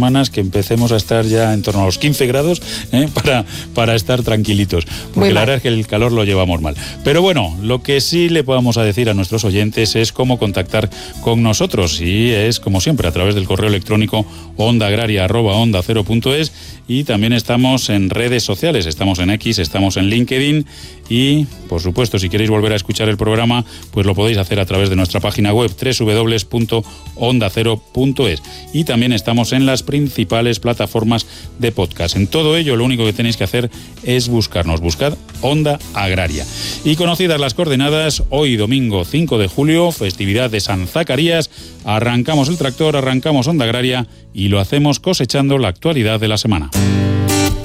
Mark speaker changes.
Speaker 1: semanas que empecemos a estar ya en torno a los 15 grados para estar tranquilitos, porque la verdad es que el calor lo llevamos mal. Pero bueno, lo que sí le podamos a decir a nuestros oyentes es cómo contactar con nosotros, y es como siempre a través del correo electrónico ondaagraria@ondacero.es, y también estamos en redes sociales, estamos en X, estamos en LinkedIn, y por supuesto si queréis volver a escuchar el programa pues lo podéis hacer a través de nuestra página web www.ondacero.es, y también estamos en las principales plataformas de podcast. En todo ello lo único que tenéis que hacer es buscarnos, buscad Onda Agraria. Y conocidas las coordenadas, hoy domingo 5 de julio, festividad de San Zacarías, arrancamos el tractor, arrancamos Onda Agraria y lo hacemos cosechando la actualidad de la semana.